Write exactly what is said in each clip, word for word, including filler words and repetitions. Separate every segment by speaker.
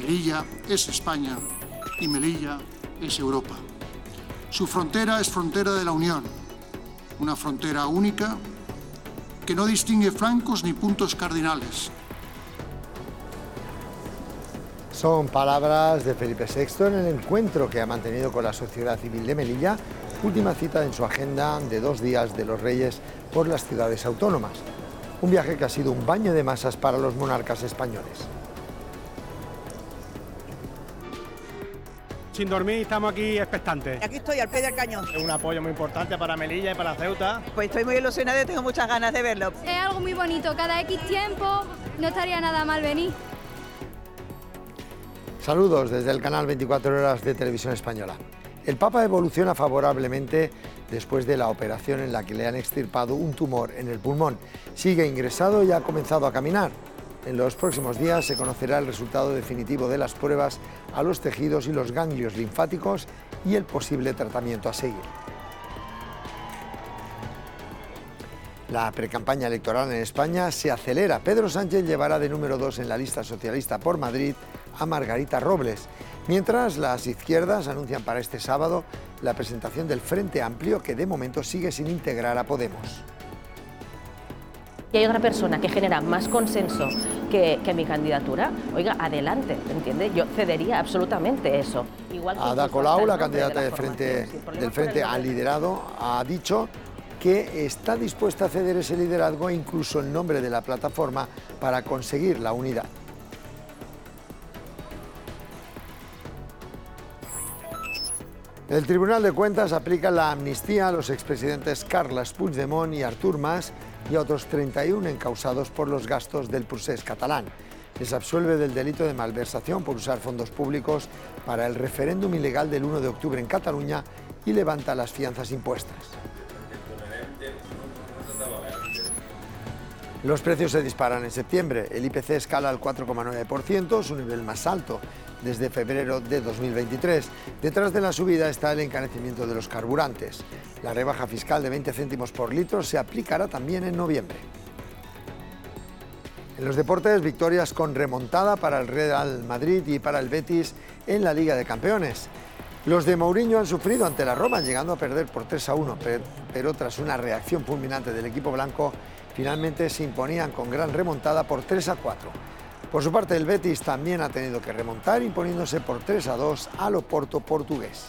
Speaker 1: Melilla es España y Melilla es Europa. Su frontera es frontera de la Unión, una frontera única que no distingue flancos ni puntos cardinales.
Speaker 2: Son palabras de Felipe sexto en el encuentro que ha mantenido con la sociedad civil de Melilla, última cita en su agenda de dos días de los Reyes por las ciudades autónomas. Un viaje que ha sido un baño de masas para los monarcas españoles.
Speaker 3: Sin dormir, estamos aquí expectantes.
Speaker 4: Aquí estoy, al pie del cañón.
Speaker 3: Es un apoyo muy importante para Melilla y para Ceuta.
Speaker 4: Pues estoy muy ilusionada y tengo muchas ganas de verlo.
Speaker 5: Es algo muy bonito, cada X tiempo no estaría nada mal venir.
Speaker 2: Saludos desde el canal veinticuatro horas de Televisión Española. El Papa evoluciona favorablemente después de la operación en la que le han extirpado un tumor en el pulmón. Sigue ingresado y ha comenzado a caminar. En los próximos días se conocerá el resultado definitivo de las pruebas a los tejidos y los ganglios linfáticos y el posible tratamiento a seguir. La precampaña electoral en España se acelera. Pedro Sánchez llevará de número dos en la lista socialista por Madrid a Margarita Robles, mientras las izquierdas anuncian para este sábado la presentación del Frente Amplio, que de momento sigue sin integrar a Podemos.
Speaker 6: Y hay otra persona que genera más consenso que, que mi candidatura, oiga, adelante, ¿entiende? Yo cedería absolutamente eso. Igual que
Speaker 2: Ada Colau, la candidata de frente, del Frente al liderado, ha dicho que está dispuesta a ceder ese liderazgo e incluso el nombre de la plataforma para conseguir la unidad. El Tribunal de Cuentas aplica la amnistía a los expresidentes Carles Puigdemont y Artur Mas y a otros treinta y uno encausados por los gastos del procés catalán. Les absuelve del delito de malversación por usar fondos públicos para el referéndum ilegal del uno de octubre en Cataluña y levanta las fianzas impuestas. Los precios se disparan en septiembre. El I P C escala al cuatro coma nueve por ciento, su nivel más alto desde febrero de dos mil veintitrés. Detrás de la subida está el encarecimiento de los carburantes. La rebaja fiscal de veinte céntimos por litro se aplicará también en noviembre. En los deportes, victorias con remontada para el Real Madrid y para el Betis en la Liga de Campeones. Los de Mourinho han sufrido ante la Roma, llegando a perder por tres a uno, pero tras una reacción fulminante del equipo blanco, finalmente se imponían con gran remontada por tres a cuatro. Por su parte, el Betis también ha tenido que remontar, imponiéndose por tres a dos al Oporto portugués.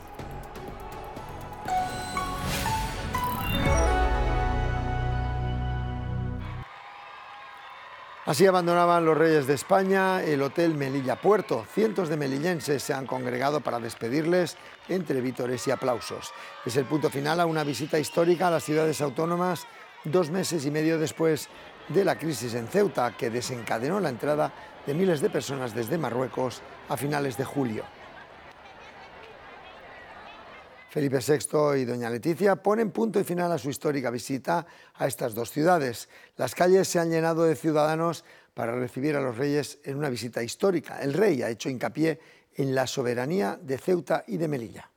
Speaker 2: Así abandonaban los Reyes de España el Hotel Melilla Puerto. Cientos de melillenses se han congregado para despedirles entre vítores y aplausos. Es el punto final a una visita histórica a las ciudades autónomas dos meses y medio después de la crisis en Ceuta, que desencadenó la entrada de miles de personas desde Marruecos a finales de julio. Felipe sexto y doña Leticia ponen punto y final a su histórica visita a estas dos ciudades. Las calles se han llenado de ciudadanos para recibir a los reyes en una visita histórica. El rey ha hecho hincapié en la soberanía de Ceuta y de Melilla.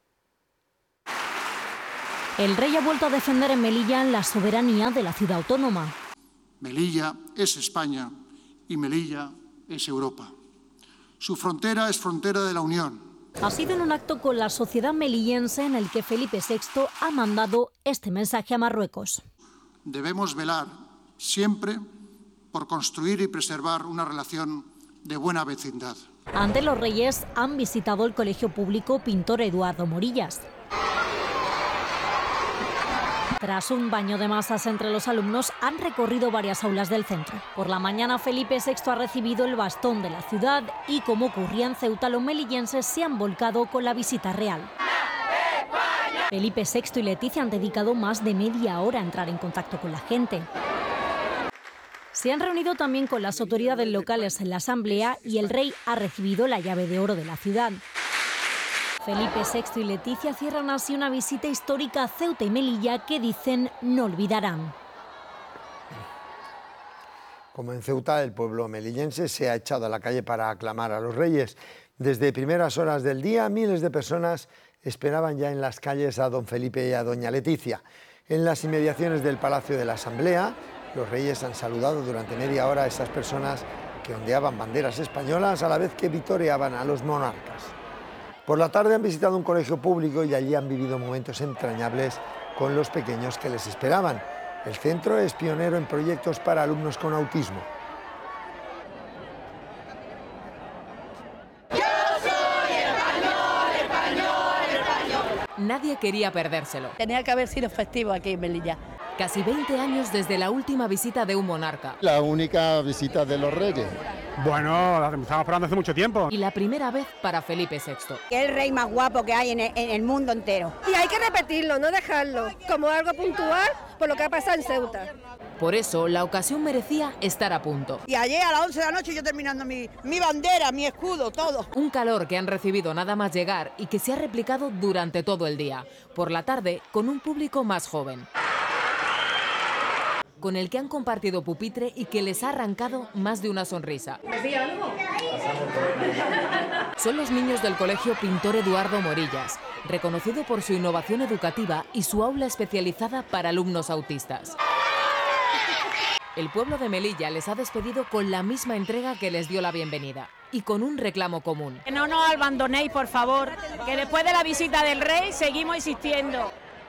Speaker 7: El rey ha vuelto a defender en Melilla la soberanía de la ciudad autónoma.
Speaker 1: Melilla es España y Melilla es Europa. Su frontera es frontera de la Unión.
Speaker 7: Ha sido en un acto con la sociedad melillense en el que Felipe sexto ha mandado este mensaje a Marruecos.
Speaker 1: Debemos velar siempre por construir y preservar una relación de buena vecindad.
Speaker 7: Ante los reyes han visitado el colegio público Pintor Eduardo Morillas. Tras un baño de masas entre los alumnos, han recorrido varias aulas del centro. Por la mañana, Felipe sexto ha recibido el bastón de la ciudad y, como ocurría en Ceuta, los melillenses se han volcado con la visita real. Felipe sexto y Leticia han dedicado más de media hora a entrar en contacto con la gente. Se han reunido también con las autoridades locales en la asamblea y el rey ha recibido la llave de oro de la ciudad. Felipe sexto y Leticia cierran así una visita histórica a Ceuta y Melilla que dicen no olvidarán.
Speaker 2: Como en Ceuta, el pueblo melillense se ha echado a la calle para aclamar a los reyes. Desde primeras horas del día, miles de personas esperaban ya en las calles a don Felipe y a doña Leticia. En las inmediaciones del Palacio de la Asamblea, los reyes han saludado durante media hora a esas personas que ondeaban banderas españolas a la vez que vitoreaban a los monarcas. Por la tarde han visitado un colegio público y allí han vivido momentos entrañables con los pequeños que les esperaban. El centro es pionero en proyectos para alumnos con autismo.
Speaker 8: Nadie quería perdérselo.
Speaker 9: Tenía que haber sido festivo aquí en Melilla.
Speaker 8: Casi veinte años desde la última visita de un monarca.
Speaker 10: La única visita de los reyes.
Speaker 3: Bueno, la estamos esperando hace mucho tiempo.
Speaker 8: Y la primera vez para Felipe sexto.
Speaker 11: Que es el rey más guapo que hay en el, en el mundo entero.
Speaker 12: Y hay que repetirlo, no dejarlo, como algo puntual por lo que ha pasado en Ceuta.
Speaker 8: Por eso, la ocasión merecía estar a punto.
Speaker 4: Y ayer a las once de la noche yo terminando mi, mi bandera, mi escudo, todo.
Speaker 8: Un calor que han recibido nada más llegar y que se ha replicado durante todo el día. Por la tarde, con un público más joven, con el que han compartido pupitre y que les ha arrancado más de una sonrisa. Son los niños del Colegio Pintor Eduardo Morillas, reconocido por su innovación educativa y su aula especializada para alumnos autistas. El pueblo de Melilla les ha despedido con la misma entrega que les dio la bienvenida y con un reclamo común.
Speaker 13: Que no nos abandonéis, por favor, que después de la visita del rey seguimos insistiendo.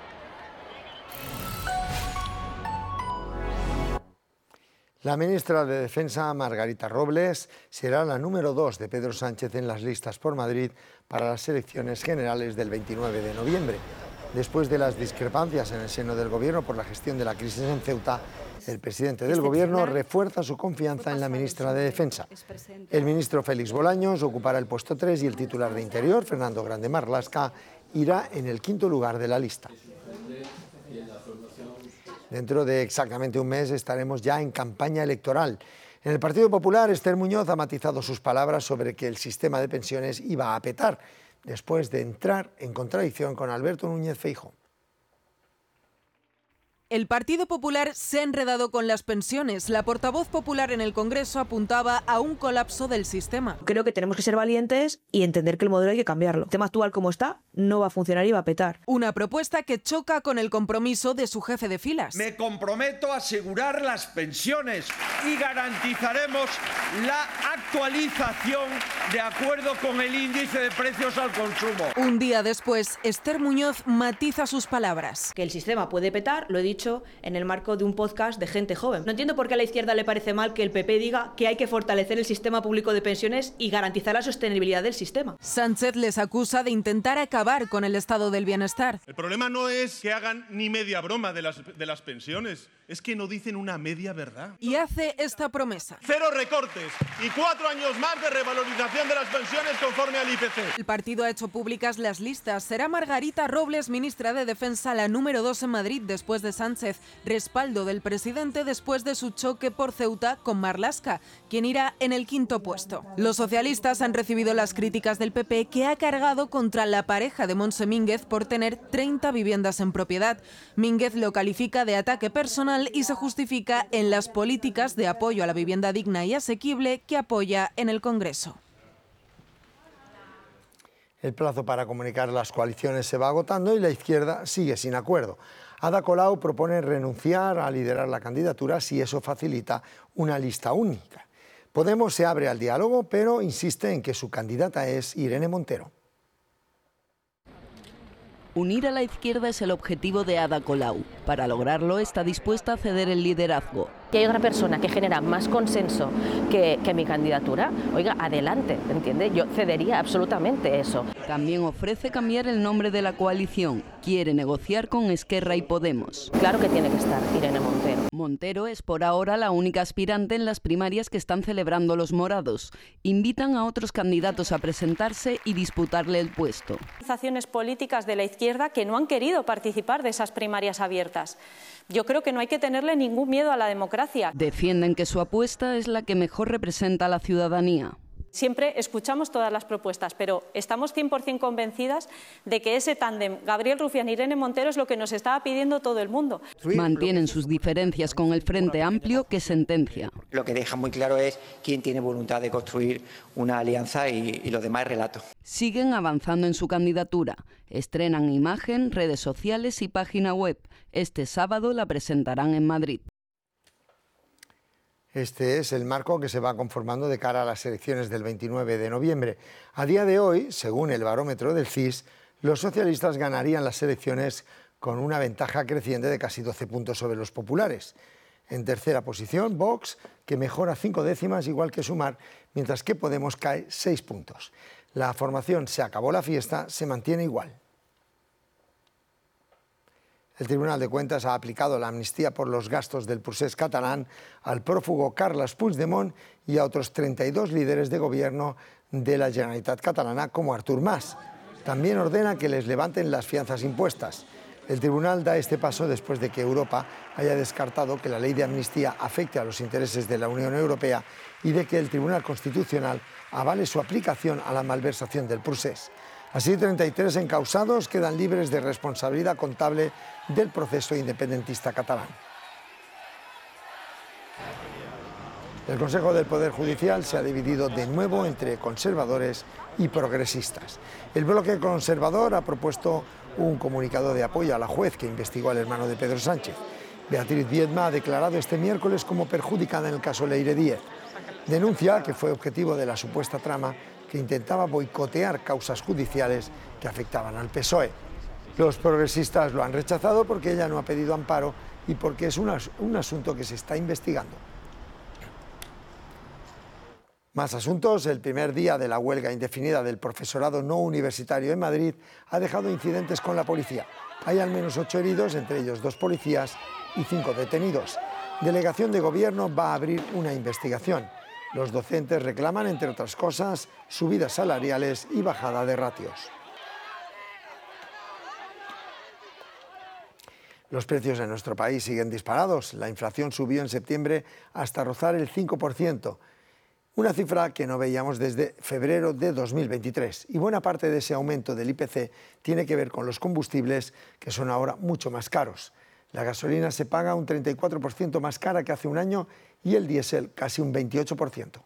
Speaker 2: La ministra de Defensa, Margarita Robles, será la número dos de Pedro Sánchez en las listas por Madrid para las elecciones generales del veintinueve de noviembre. Después de las discrepancias en el seno del Gobierno por la gestión de la crisis en Ceuta, el presidente del Gobierno refuerza su confianza en la ministra de Defensa. El ministro Félix Bolaños ocupará el puesto tres y el titular de Interior, Fernando Grande Marlaska, irá en el quinto lugar de la lista. Dentro de exactamente un mes estaremos ya en campaña electoral. En el Partido Popular, Esther Muñoz ha matizado sus palabras sobre que el sistema de pensiones iba a petar, después de entrar en contradicción con Alberto Núñez Feijóo.
Speaker 14: El Partido Popular se ha enredado con las pensiones. La portavoz popular en el Congreso apuntaba a un colapso del sistema.
Speaker 15: Creo que tenemos que ser valientes y entender que el modelo hay que cambiarlo. El tema actual como está no va a funcionar y va a petar.
Speaker 14: Una propuesta que choca con el compromiso de su jefe de filas.
Speaker 16: Me comprometo a asegurar las pensiones y garantizaremos la actualización de acuerdo con el índice de precios al consumo.
Speaker 14: Un día después, Esther Muñoz matiza sus palabras.
Speaker 15: Que el sistema puede petar, lo he dicho en el marco de un podcast de gente joven. No entiendo por qué a la izquierda le parece mal que el P P diga que hay que fortalecer el sistema público de pensiones y garantizar la sostenibilidad del sistema.
Speaker 14: Sánchez les acusa de intentar acabar con el estado del bienestar.
Speaker 17: El problema no es que hagan ni media broma de las, de las pensiones, es que no dicen una media verdad.
Speaker 14: Y hace esta promesa.
Speaker 17: Cero recortes y cuatro años más de revalorización de las pensiones conforme al I P C.
Speaker 14: El partido ha hecho públicas las listas. Será Margarita Robles, ministra de Defensa, la número dos en Madrid después de Sánchez. Respaldo del presidente después de su choque por Ceuta con Marlaska, quien irá en el quinto puesto. Los socialistas han recibido las críticas del P P, que ha cargado contra la pareja de Montse Mínguez por tener treinta viviendas en propiedad. Mínguez lo califica de ataque personal y se justifica en las políticas de apoyo a la vivienda digna y asequible que apoya en el Congreso.
Speaker 2: El plazo para comunicar las coaliciones se va agotando y la izquierda sigue sin acuerdo. Ada Colau propone renunciar a liderar la candidatura si eso facilita una lista única. Podemos se abre al diálogo, pero insiste en que su candidata es Irene Montero.
Speaker 18: Unir a la izquierda es el objetivo de Ada Colau. Para lograrlo está dispuesta a ceder el liderazgo.
Speaker 6: Si hay otra persona que genera más consenso que, que mi candidatura, oiga, adelante, ¿entiende? Yo cedería absolutamente eso.
Speaker 18: También ofrece cambiar el nombre de la coalición. Quiere negociar con Esquerra y Podemos.
Speaker 6: Claro que tiene que estar Irene Montero.
Speaker 18: Montero es por ahora la única aspirante en las primarias que están celebrando los morados. Invitan a otros candidatos a presentarse y disputarle el puesto.
Speaker 19: Organizaciones políticas de la izquierda que no han querido participar de esas primarias abiertas. Yo creo que no hay que tenerle ningún miedo a la democracia.
Speaker 18: Defienden que su apuesta es la que mejor representa a la ciudadanía.
Speaker 19: Siempre escuchamos todas las propuestas, pero estamos cien por cien convencidas de que ese tándem Gabriel Rufián-Irene Montero es lo que nos estaba pidiendo todo el mundo.
Speaker 18: Mantienen sus diferencias con el Frente Amplio, que sentencia.
Speaker 20: Lo que deja muy claro es quién tiene voluntad de construir una alianza y, y lo demás es relato.
Speaker 18: Siguen avanzando en su candidatura. Estrenan imagen, redes sociales y página web. Este sábado la presentarán en Madrid.
Speaker 2: Este es el marco que se va conformando de cara a las elecciones del veintinueve de noviembre. A día de hoy, según el barómetro del C I S, los socialistas ganarían las elecciones con una ventaja creciente de casi doce puntos sobre los populares. En tercera posición, Vox, que mejora cinco décimas, igual que Sumar, mientras que Podemos cae seis puntos. La formación Se acabó la fiesta se mantiene igual. El Tribunal de Cuentas ha aplicado la amnistía por los gastos del procés catalán al prófugo Carles Puigdemont y a otros treinta y dos líderes de gobierno de la Generalitat catalana, como Artur Mas. También ordena que les levanten las fianzas impuestas. El tribunal da este paso después de que Europa haya descartado que la ley de amnistía afecte a los intereses de la Unión Europea y de que el Tribunal Constitucional avale su aplicación a la malversación del procés. Así, treinta y tres encausados quedan libres de responsabilidad contable del proceso independentista catalán. El Consejo del Poder Judicial se ha dividido de nuevo entre conservadores y progresistas. El bloque conservador ha propuesto un comunicado de apoyo a la juez que investigó al hermano de Pedro Sánchez. Beatriz Viedma ha declarado este miércoles como perjudicada en el caso Leire Díez. Denuncia que fue objetivo de la supuesta trama que intentaba boicotear causas judiciales que afectaban al P S O E. Los progresistas lo han rechazado porque ella no ha pedido amparo y porque es un, as- un asunto que se está investigando. Más asuntos. El primer día de la huelga indefinida del profesorado no universitario en Madrid ha dejado incidentes con la policía. Hay al menos ocho heridos, entre ellos dos policías y cinco detenidos. Delegación de Gobierno va a abrir una investigación. Los docentes reclaman, entre otras cosas, subidas salariales y bajada de ratios. Los precios en nuestro país siguen disparados. La inflación subió en septiembre hasta rozar el cinco por ciento. Una cifra que no veíamos desde febrero de dos mil veintitrés. Y buena parte de ese aumento del I P C tiene que ver con los combustibles, que son ahora mucho más caros. La gasolina se paga un treinta y cuatro por ciento más cara que hace un año y el diésel casi un veintiocho por ciento.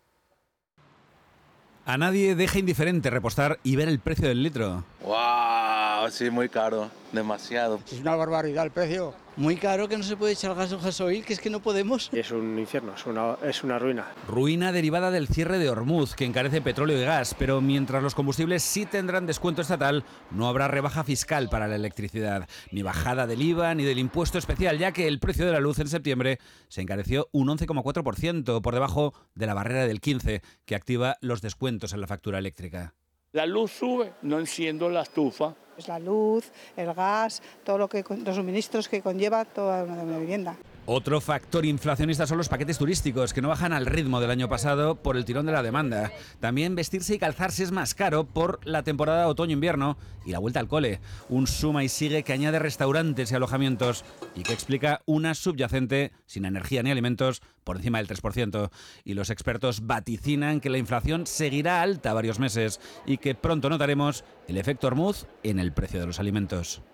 Speaker 21: A nadie deja indiferente repostar y ver el precio del litro.
Speaker 22: ¡Wow! Sí, muy caro. Demasiado.
Speaker 23: Es una barbaridad el precio.
Speaker 24: Muy caro, que no se puede echar gas o gasoil, que es que no podemos.
Speaker 23: Es un infierno, es una, es una ruina.
Speaker 21: Ruina derivada del cierre de Hormuz, que encarece petróleo y gas, pero mientras los combustibles sí tendrán descuento estatal, no habrá rebaja fiscal para la electricidad, ni bajada del I V A ni del impuesto especial, ya que el precio de la luz en septiembre se encareció un once coma cuatro por ciento, por debajo de la barrera del quince por ciento, que activa los descuentos en la factura eléctrica.
Speaker 25: La luz sube, no enciendo la estufa.
Speaker 4: Es la luz, el gas, todo lo que los suministros que conlleva toda una vivienda.
Speaker 21: Otro factor inflacionista son los paquetes turísticos, que no bajan al ritmo del año pasado por el tirón de la demanda. También vestirse y calzarse es más caro por la temporada otoño-invierno y la vuelta al cole. Un suma y sigue que añade restaurantes y alojamientos y que explica una subyacente sin energía ni alimentos por encima del tres por ciento. Y los expertos vaticinan que la inflación seguirá alta varios meses y que pronto notaremos el efecto Hormuz en el precio de los alimentos.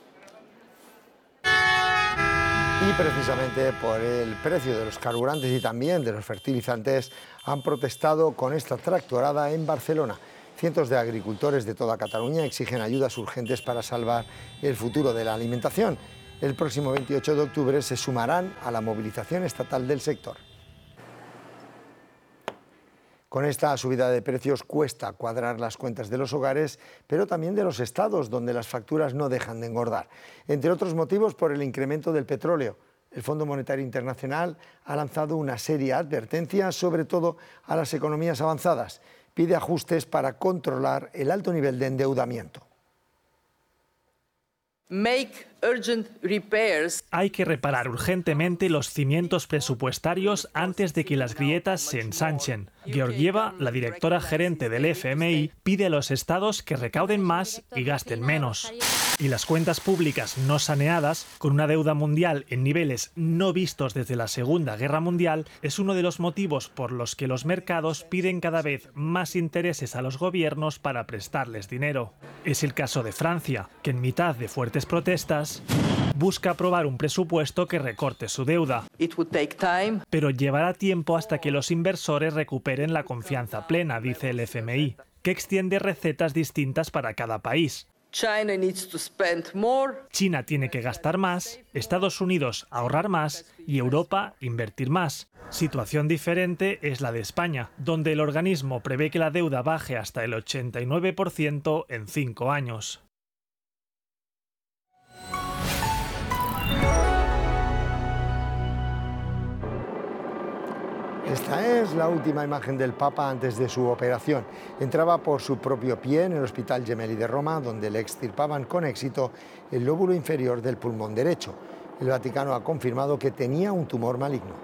Speaker 2: Y precisamente por el precio de los carburantes y también de los fertilizantes han protestado con esta tractorada en Barcelona. Cientos de agricultores de toda Cataluña exigen ayudas urgentes para salvar el futuro de la alimentación. El próximo veintiocho de octubre se sumarán a la movilización estatal del sector. Con esta subida de precios cuesta cuadrar las cuentas de los hogares, pero también de los estados, donde las facturas no dejan de engordar. Entre otros motivos, por el incremento del petróleo. El Fondo Monetario Internacional ha lanzado una seria advertencia, sobre todo a las economías avanzadas. Pide ajustes para controlar el alto nivel de endeudamiento.
Speaker 26: Make urgent repairs.
Speaker 27: Hay que reparar urgentemente los cimientos presupuestarios antes de que las grietas se ensanchen. Georgieva, la directora gerente del F M I, pide a los estados que recauden más y gasten menos. Y las cuentas públicas no saneadas, con una deuda mundial en niveles no vistos desde la Segunda Guerra Mundial, es uno de los motivos por los que los mercados piden cada vez más intereses a los gobiernos para prestarles dinero. Es el caso de Francia, que en mitad de fuertes protestas busca aprobar un presupuesto que recorte su deuda.
Speaker 26: It would take time.
Speaker 27: Pero llevará tiempo hasta que los inversores recuperen la confianza plena, dice el F M I, que extiende recetas distintas para cada país.
Speaker 26: China needs to spend more.
Speaker 27: China tiene que gastar más, Estados Unidos ahorrar más y Europa invertir más. Situación diferente es la de España, donde el organismo prevé que la deuda baje hasta el ochenta y nueve por ciento en cinco años.
Speaker 2: Esta es la última imagen del Papa antes de su operación. Entraba por su propio pie en el Hospital Gemelli de Roma, donde le extirpaban con éxito el lóbulo inferior del pulmón derecho. El Vaticano ha confirmado que tenía un tumor maligno.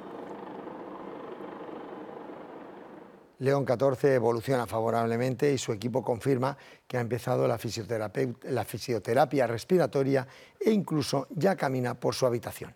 Speaker 2: León catorce evoluciona favorablemente y su equipo confirma que ha empezado la fisioterapia, la fisioterapia respiratoria e incluso ya camina por su habitación.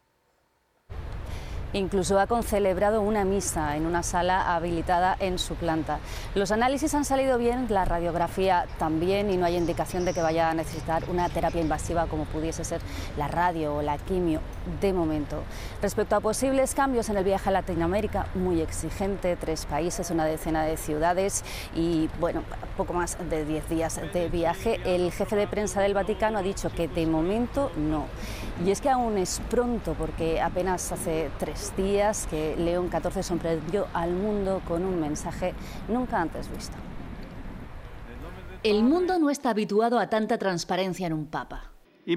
Speaker 1: Incluso ha concelebrado una misa en una sala habilitada en su planta. Los análisis han salido bien, la radiografía también, y no hay indicación de que vaya a necesitar una terapia invasiva como pudiese ser la radio o la quimio de momento. Respecto a posibles cambios en el viaje a Latinoamérica, muy exigente, tres países, una decena de ciudades y, bueno, poco más de diez días de viaje. El jefe de prensa del Vaticano ha dicho que de momento no. Y es que aún es pronto, porque apenas hace tres días que León catorce sorprendió al mundo con un mensaje nunca antes visto.
Speaker 3: El mundo no está habituado a tanta transparencia en un papa.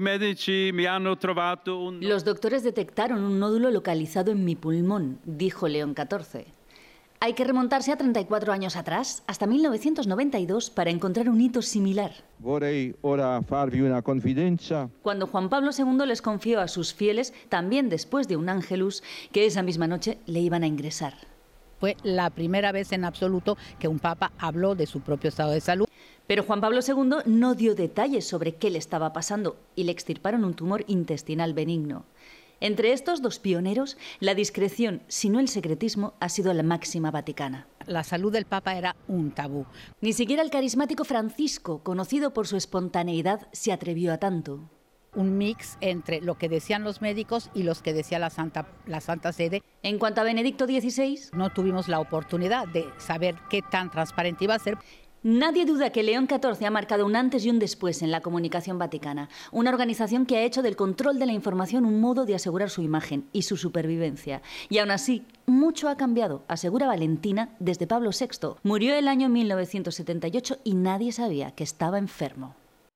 Speaker 3: Los doctores detectaron un nódulo localizado en mi pulmón, dijo León catorce. Hay que remontarse a treinta y cuatro años atrás, hasta mil novecientos noventa y dos, para encontrar un hito similar.
Speaker 5: Vorrei ora farvi una confidenza.
Speaker 3: Cuando Juan Pablo segundo les confió a sus fieles, también después de un ángelus, que esa misma noche le iban a ingresar.
Speaker 7: Fue la primera vez en absoluto que un papa habló de su propio estado de salud.
Speaker 3: Pero Juan Pablo segundo no dio detalles sobre qué le estaba pasando y le extirparon un tumor intestinal benigno. Entre estos dos pioneros, la discreción, si no el secretismo, ha sido la máxima vaticana.
Speaker 7: La salud del Papa era un tabú.
Speaker 3: Ni siquiera el carismático Francisco, conocido por su espontaneidad, se atrevió a tanto.
Speaker 7: Un mix entre lo que decían los médicos y los que decía la Santa, la Santa Sede.
Speaker 3: En cuanto a Benedicto dieciséis,
Speaker 7: no tuvimos la oportunidad de saber qué tan transparente iba a ser.
Speaker 3: Nadie duda que León catorce ha marcado un antes y un después en la comunicación vaticana, una organización que ha hecho del control de la información un modo de asegurar su imagen y su supervivencia. Y aún así, mucho ha cambiado, asegura Valentina, desde Pablo sexto. Murió el año mil novecientos setenta y ocho y nadie sabía que estaba enfermo.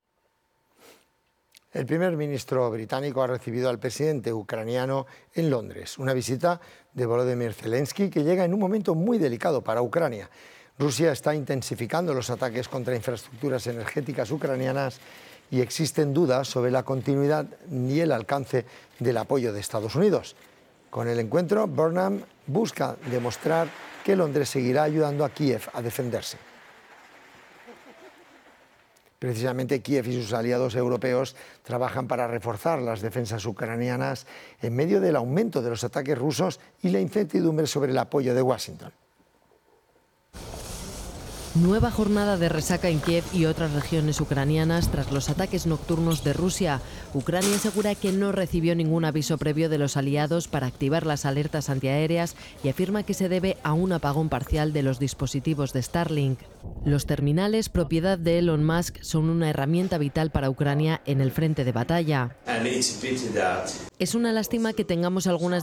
Speaker 2: El primer ministro británico ha recibido al presidente ucraniano en Londres, una visita de Volodymyr Zelensky que llega en un momento muy delicado para Ucrania. Rusia está intensificando los ataques contra infraestructuras energéticas ucranianas y existen dudas sobre la continuidad y el alcance del apoyo de Estados Unidos. Con el encuentro, Burnham busca demostrar que Londres seguirá ayudando a Kiev a defenderse. Precisamente Kiev y sus aliados europeos trabajan para reforzar las defensas ucranianas en medio del aumento de los ataques rusos y la incertidumbre sobre el apoyo de Washington.
Speaker 9: Nueva jornada de resaca en Kiev y otras regiones ucranianas tras los ataques nocturnos de Rusia. Ucrania asegura que no recibió ningún aviso previo de los aliados para activar las alertas antiaéreas y afirma que se debe a un apagón parcial de los dispositivos de Starlink. Los terminales, propiedad de Elon Musk, son una herramienta vital para Ucrania en el frente de batalla. Es una lástima que tengamos algunas